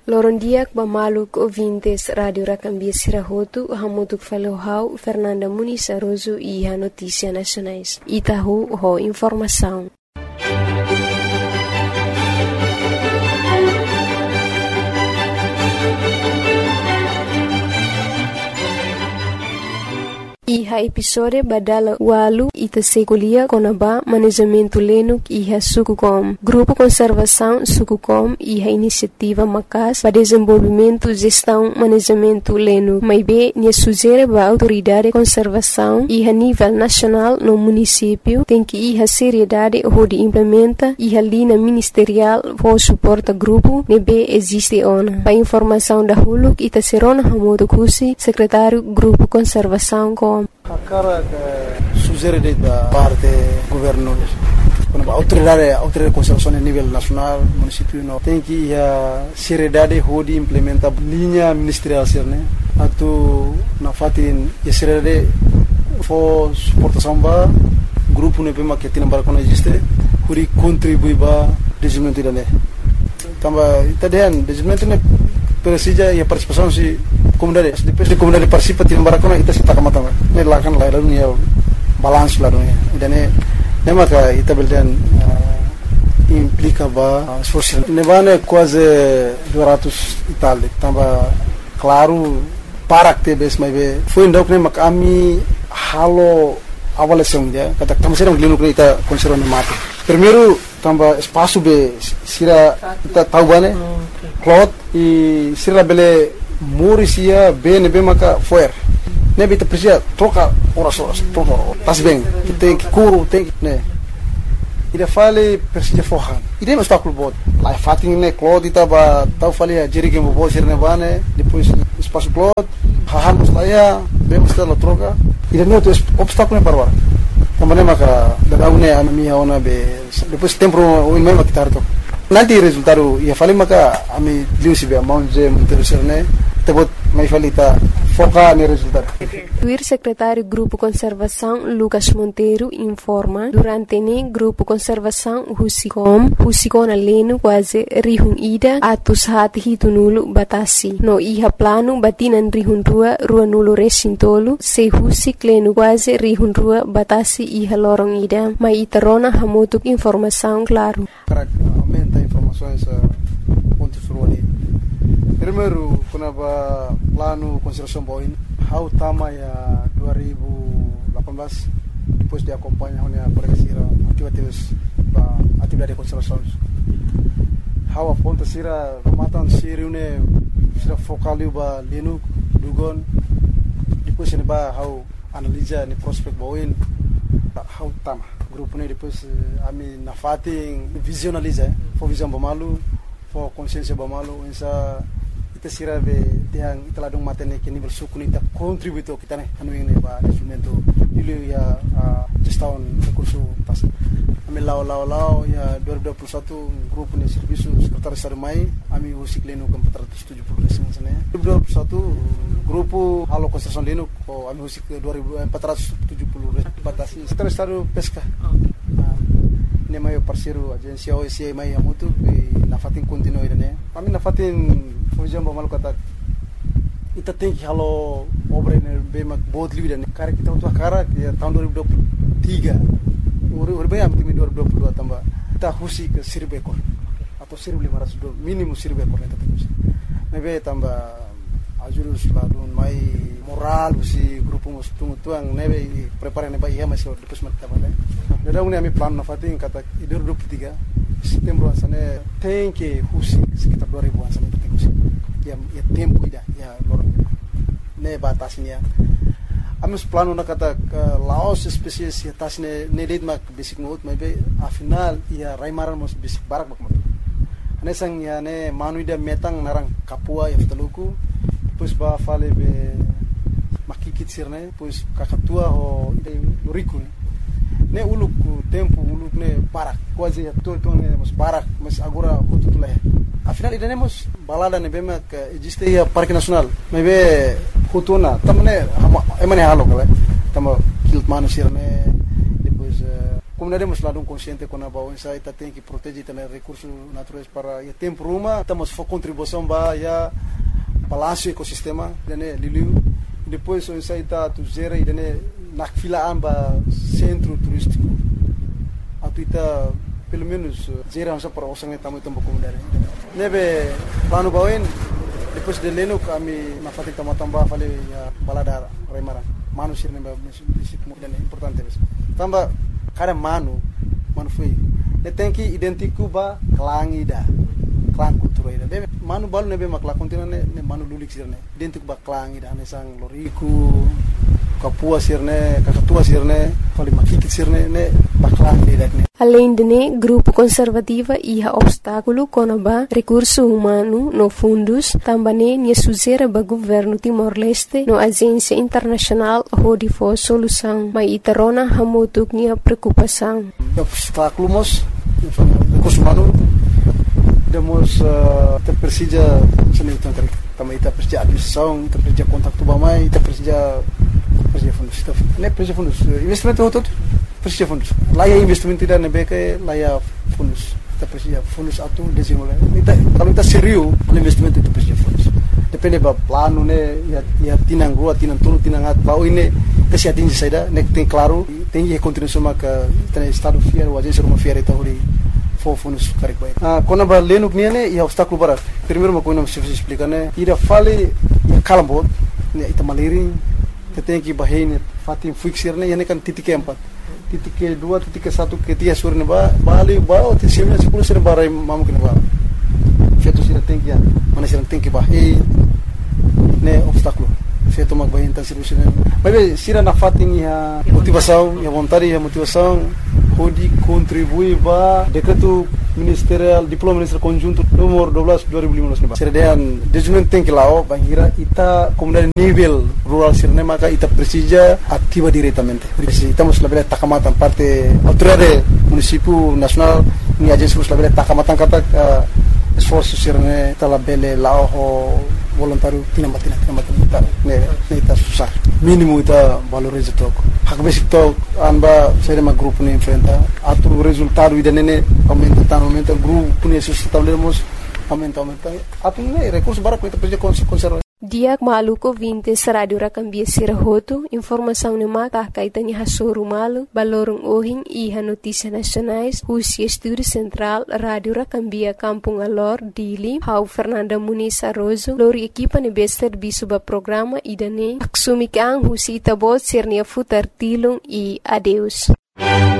Lorondiak Bamaluk ouvintes Rádio Racambia Sirahotu, Hamutuk Falohau, Fernanda Muniz Aroso e a Notícia Nacionais. Itahu, ho informação. Iha episode badala walu ita sekulia konaba manejamento lenuk iha Sukucom. Grupo Conservação Sukucom iha iniciativa macas para desenvolvimento gestão manejamento lenuk. Maibe nia sugere ba autoridade conservação iha nível nacional no município tem que iha seriedade hodi implementa iha linha ministerial for suporta grupo nebe existe ona. Pa informação da huluk ita serona hamodo kusi secretário Grupo Conservação com a cara que sugere da parte governo quando a autoridade de conservação a nível nacional município não tem que a seriedade hodi implementa linha ministerial né atu na fatin a seriedade for suportação ba grupo ne pema que tem para quando existe hodi contribui ba desenvolvimento da né tamba itadian desenvolvimento ne precisa e a participação se comunidade depois de comunidade participa tem barakona ita se taka mata ne lakan la dunia balance la dunia idane ne maka ita beldan implica ba esforço ne vane quase 200 Itália tamba claro para que bes mai be foi ndok ne mak ami halo avaliação dia kata tamba serang linu ita conserva ne mate primeiro tamba espaço be sira ita tahu bane cloth e sira bele Morisia BNB maka foer. Nebe te precisa troca horas, troca. Tas bem, tem que curo, tem que, né. Ida fale precisa forran. Ida não está com o bot. Lá fatin né cloth tava fale a jerigen bo ser nevane, depois espaço cloth, hahamos lá ya, vemos lá troca. Ida não tem obstáculo para agora. Também maka da une a minha ona be depois tempo o mesmo que tarto. Nanti resultado ia fale maka ami liusi be amount je interesserne tebot mai falita foca no resultado. O secretário Grupo Conservação Lucas Monteiro informa durante ne Grupo Conservação Husicom aleno quase rihun ida atus hati hitunulu batasi no iha plano batinan rihun rua nulu resintolu se husik leno quase rihun rua batasi iha lorong ida mai itarona hamutuk informação claro. Aumenta informações pontos ruali. Primeiro, quando plano conservação boin, how tama ya 2018 depois de acompanhar a presidência atividade de conservação. How aponta sira matan siriune sira focalu ba lenu dugon depois ne ba how analisa ni prospect boin how tama grupo ne depois ami na fating visionaliza for visão bamalu for consciência bamalu essa ita sira be tiang italadong matene ke nível suku ita contributo kita ne anu ini ba instrumento ilu ya gestão recurso pas ami lao ya 2021 grupo ne serviço secretário estado mai ami usik leno com 470 resin sana 2021 grupo halo construção leno ko ami usik 470 batasi secretário estado pesca ne mai parceiro agência OSI mai amutu na fatin continue ne ami na fatin Fujam ba malu kata ita tem que halo obra ne be mak बहुत levied ne cara kita untuk cara ya tahun 2023 urbe am timi 2022 tambah kita husi ke 1000 ekor atau 1500 minimum 1000 ekor ne tapi mebe tambah ajurus ladun mai moral si grupo mus tuang nebe prepare ne ba iya masih depois mat tambah ne ada uni ami plan na fatin kata 2023 setembro sana tem que husi sekitar 2000 sana ya tempo ida ya lorong ne batasnya amus plano na kata laos spesies ya tasne ne led mak basic note maybe a final ya raimaran mos basic barak mak ane sang ya ne manu ida metang narang kapua ya ftaluku depois ba fale be makikit sirne depois kakatua ho ida loriku ne uluk tempo uluk ne barak quase ya todo ne mos barak mas agora kututuleh afinal ida nemos balada ne bema que existe ya parque nacional mebe hutuna tamne emane halo kala tamo kilt manu sirne depois como comunidade mas lá consciente com a bawang sa ita tem que proteger também recursos naturais para o tempo ruma estamos for contribuição ba ya balanço ecossistema dene liliu depois o sai tá tu gera e dene na fila amba centro turístico atuita pelo menos gera essa para os sangue tamu tambo comunidade nebe plano bawang depois de leno kami na fati tamba fale ya balada remara manusia nebe disiplin importante bes tamba cada manu foi tem que identificar ba klangida klang kultura ida be manu balu nebe makla kontina ne manu lulik sirne identificar ba klangida ne sang loriku kapua sirne kakatua sirne fali makikit sirne ne ba klangida ne. Além de ne, grupo conservativa ia obstáculo conaba recurso humano no fundos, também ne suzera ba governo Timor-Leste no agência internacional hodi for solução, mas itarona hamutuk nia preocupação. Obstáculos, recurso humano, demos terpersija seni itu também ita persija administração, ita persija kontak tu bamai, ita persija fundos, ne persija fundos, investimento hotot. Persija fundos. Laya investimento tidak nebeke laya fundos. Kita persija fundos atu desenvolve. Kalau kita serius investimento itu persija fundos. Depende ba plano ne ya tinang rua, tinang tulu, tinang at bau ini kasi atingi saida nek tem claro, tem que continuar soma ka tem estado fier, o agência uma fier eta hori fo fundos karik bai. Kona ba lenuk ne ya obstáculo bara. Primeiro uma coisa se explicar ne, ira fale ya kalambot, ne ita maliri, tem que bahine fatim fixir ne, ya kan titik keempat. Titik kedua, titik ke satu, ketiga surne ba bali ba ti semia 10 surne ba rai mamu kene ba. Feto sira tem que mana sira tem que bahine ne obstáculo. Feto mag bahine tan sira sira. Mas sira na fatim ya motivação, ya vontade, ya motivação pode contribuir ba decreto ministerial diploma ministerial conjunto nomor 12 2015 ne ba. Sira dean desenvolvimento tem que lao bangira ita comunidade nível rural sirne maka ita precisa ativa diretamente. Estamos la takamatan parte autoridade município nacional ni agência la takamatan kata esforço sirne tala bele lao voluntário tinambatina ne ita susah mínimo ita valoriza toko hak basic tok amba serema grupo ne enfrenta atu resultado ida nene aumenta grupo ne sustentabilidade aumenta atu ne recurso bara ita precisa conservar. Diak maluko 20 Radio Rakambia Sirahoto, informação ne mata kaitani hasoru malu, balorong ohing iha notícias nacionais, Husia Estúdio Central, Radio Rakambia Kampung Alor, Dili, Hau Fernanda Muniz Arrozo, lori equipa ne bester bisuba programa idane, aksumikang Husi Itabot Sirnia Futar Tilung e adeus.